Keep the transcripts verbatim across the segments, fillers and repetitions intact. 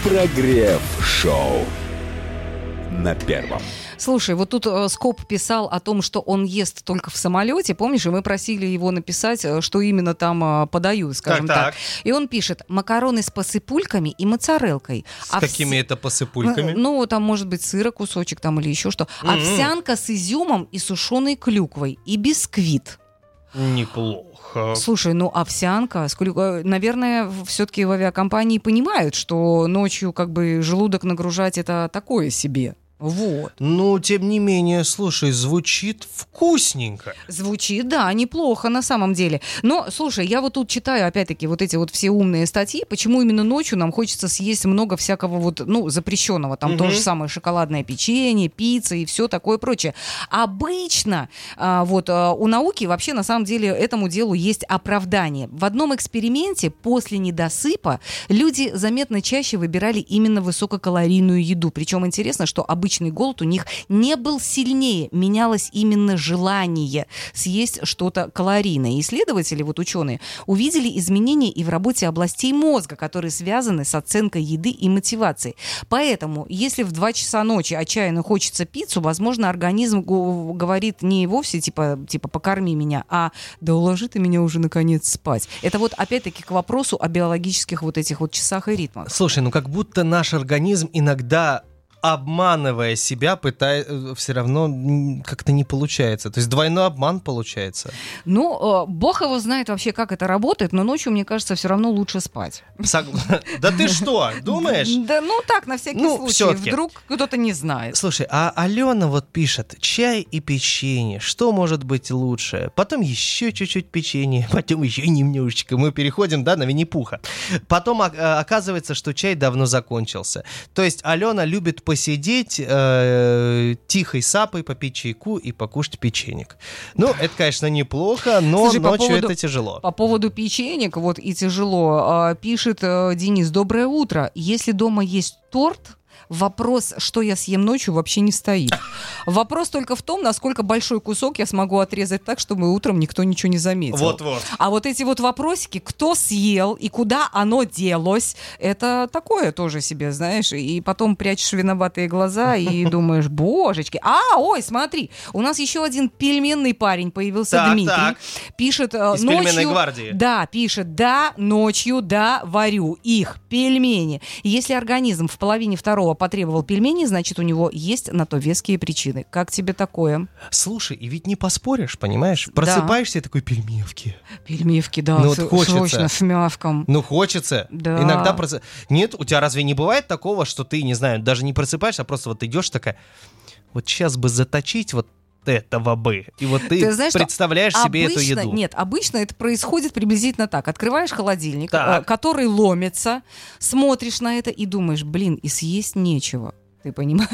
Прогрев-шоу на Первом. Слушай, вот тут э, Скоп писал о том, что он ест только в самолете, помнишь, и мы просили его написать, э, что именно там э, подают, скажем так, так. так. И он пишет: макароны с посыпульками и моцарелкой. С а какими вс... это посыпульками? Ну, там может быть сыра кусочек там или еще что. Mm-hmm. Овсянка с изюмом и сушеной клюквой. И бисквит. Неплохо. Слушай, ну овсянка, сколько, наверное, все-таки в авиакомпании понимают, что ночью как бы желудок нагружать — это такое себе. Вот. Ну, тем не менее, слушай, звучит вкусненько. Звучит, да, неплохо на самом деле. Но, слушай, я вот тут читаю, опять-таки, вот эти вот все умные статьи, почему именно ночью нам хочется съесть много всякого вот, ну, запрещенного. Там угу. то же самое шоколадное печенье, пицца и все такое прочее. Обычно а, вот а, у науки вообще на самом деле этому делу есть оправдание. В одном эксперименте после недосыпа люди заметно чаще выбирали именно высококалорийную еду. Причем интересно, что обычно Обычный голод у них не был сильнее, менялось именно желание съесть что-то калорийное. Исследователи, вот ученые, увидели изменения и в работе областей мозга, которые связаны с оценкой еды и мотивацией. Поэтому, если в два часа ночи отчаянно хочется пиццу, возможно, организм г- говорит не вовсе типа, типа «покорми меня», а «да уложи ты меня уже наконец спать». Это вот опять-таки к вопросу о биологических вот этих вот часах и ритмах. Слушай, ну как будто наш организм иногда, обманывая себя, пытается, все равно как-то не получается. То есть двойной обман получается. Ну, э, бог его знает вообще, как это работает, но ночью, мне кажется, все равно лучше спать. Сог... Да ты что, думаешь? Да, ну так, на всякий ну, случай. все-таки. Вдруг кто-то не знает. Слушай, а Алена вот пишет: чай и печенье, что может быть лучше? Потом еще чуть-чуть печенье, потом еще немножечко. Мы переходим, да, на Винни-Пуха. Потом оказывается, что чай давно закончился. То есть Алена любит посидеть э, тихой сапой, попить чайку и покушать печенек. Ну, это, конечно, неплохо, но Слушай, ночью по поводу, это тяжело. По поводу печенек, вот и тяжело, э, пишет э, Денис: доброе утро. Если дома есть торт, вопрос, что я съем ночью, вообще не стоит. Вопрос только в том, насколько большой кусок я смогу отрезать так, чтобы утром никто ничего не заметил. Вот-вот. А вот эти вот вопросики, кто съел и куда оно делось, это такое тоже себе, знаешь. И потом прячешь виноватые глаза и думаешь: божечки. А, ой, смотри, у нас еще один пельменный парень появился, так, Дмитрий. Так. Пишет э, Из ночью... пельменной гвардии. Да, пишет: да, ночью, да, варю их, пельмени. И если организм в половине второго потребовал пельмени, значит, у него есть на то веские причины. Как тебе такое? Слушай, и ведь не поспоришь, понимаешь? Просыпаешься, да. И такой: пельмевки. Пельмевки, да, ну, с- вот хочется. срочно, с мяском. Ну, хочется. Да. Иногда прос... Нет, у тебя разве не бывает такого, что ты, не знаю, даже не просыпаешься, а просто вот идешь такая: вот сейчас бы заточить вот этого бы. И вот ты, ты знаешь, представляешь себе обычно, эту еду. Нет, обычно это происходит приблизительно так. Открываешь холодильник, так. э, который ломится, смотришь на это и думаешь: блин, и съесть нечего. Ты понимаешь?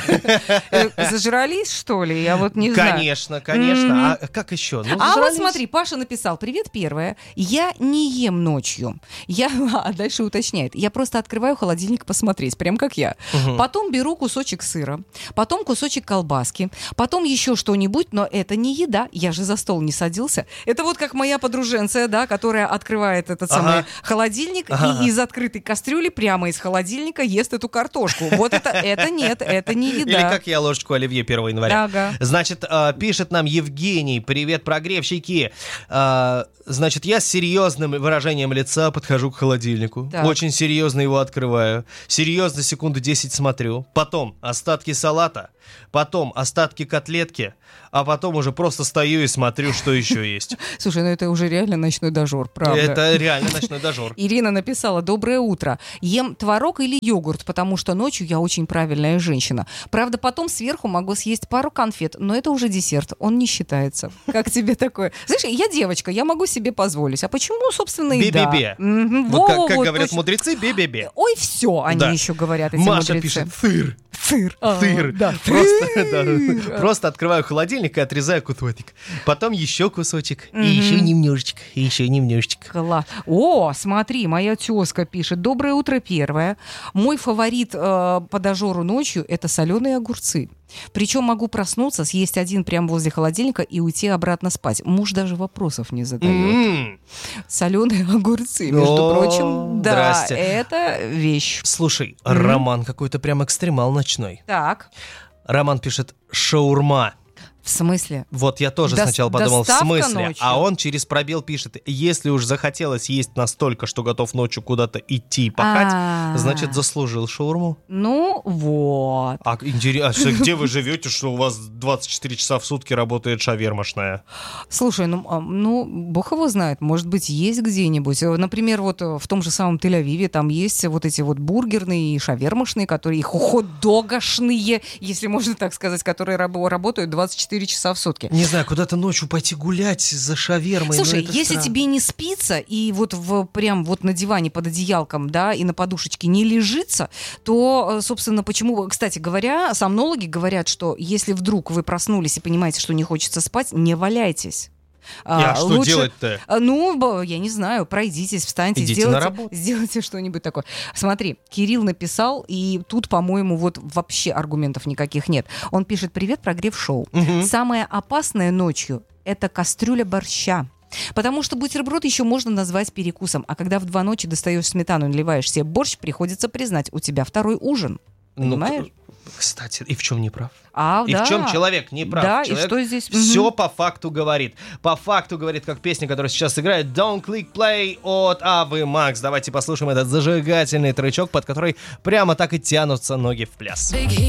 Зажрались, что ли? Я вот не знаю. Конечно, конечно. А как еще? Ну, а вот смотри, Паша написал: привет, первое. Я не ем ночью. Я, а дальше уточняет: я просто открываю холодильник посмотреть, прям как я. Угу. Потом беру кусочек сыра, потом кусочек колбаски, потом еще что-нибудь, но это не еда. Я же за стол не садился. Это вот как моя подруженция, да, которая открывает этот ага. самый холодильник ага. и из открытой кастрюли прямо из холодильника ест эту картошку. Вот это, это нет, это не еда. Или как я ложечку оливье первого января. Ага. Значит, э, пишет нам Евгений: привет, прогревщики. Э, значит, я с серьезным выражением лица подхожу к холодильнику. Так. Очень серьезно его открываю. Серьезно секунды десять смотрю. Потом остатки салата. Потом остатки котлетки. А потом уже просто стою и смотрю, что еще есть. Слушай, ну это уже реально ночной дожор, правда. Это реально ночной дожор. Ирина написала: доброе утро. Ем творог или йогурт, потому что ночью я очень правильная женщина. Правда, потом сверху могу съесть пару конфет, но это уже десерт, он не считается. Как тебе такое? Знаешь, я девочка, я могу себе позволить. А почему, собственно, и да? Бе-бе-бе. Mm-hmm. Вот Во, как, как вот говорят точно. мудрецы, бе-бе-бе. Ой, все, они да. еще говорят, эти Маша мудрецы. пишет: сыр. Сыр. Сыр. А, да. Просто, да, просто открываю холодильник и отрезаю кусочек. Потом еще кусочек. Mm-hmm. И еще немножечко. И еще немножечко. Класс. О, смотри, моя тезка пишет: доброе утро, первое. Мой фаворит э, по дожору ночью — это соленые огурцы. Причем могу проснуться, съесть один прямо возле холодильника и уйти обратно спать. Муж даже вопросов не задает. М. Соленые огурцы, между О, прочим. Да, здрасте. это вещь. Слушай, Мгм. Роман какой-то прям экстремал ночной. Так, Роман пишет «шаурма». в смысле? Вот я тоже Дос- сначала подумал, в доставка смысле? ночью? А он через пробел пишет, если уж захотелось есть настолько, что готов ночью куда-то идти и пахать, А. значит, заслужил шаурму. Ну, вот. А интересно, где вы живете, что у вас двадцать четыре часа в сутки работает шавермашная? Слушай, ну, а, ну, бог его знает, может быть, есть где-нибудь. Э, Например, вот э, в том же самом Тель-Авиве там есть вот эти вот бургерные и шавермашные, которые, и хот-догашные, если можно так сказать, которые рабо- работают двадцать четыре часа в сутки. Не знаю, куда-то ночью пойти гулять за шавермой. Слушай, ну, это если странно. тебе не спится и вот в, прям вот на диване под одеялком, да, и на подушечке не лежится, то, э, собственно, почему... Кстати говоря, сомнологи говорят, что если вдруг вы проснулись и понимаете, что не хочется спать, не валяйтесь. А, что лучше- делать-то? А, Ну, б- я не знаю, пройдитесь, встаньте, Идите сделайте, на работу. сделайте что-нибудь такое. Смотри, Кирилл написал, и тут, по-моему, вот вообще аргументов никаких нет. Он пишет: «Привет, прогрев шоу. Мгм. Самое опасное ночью — это кастрюля борща. Потому что бутерброд еще можно назвать перекусом, а когда в два ночи достаешь сметану и наливаешь себе борщ, приходится признать, у тебя второй ужин». Ну, Понимаешь? кстати, и в чем не прав? А, И да. в чем человек не прав? Да, и Человек что здесь? все Мгм. по факту говорит. По факту говорит, как песня, которая сейчас играет Don't Click Play от Авы Макс. Давайте послушаем этот зажигательный тречок, под который прямо так и тянутся ноги в пляс.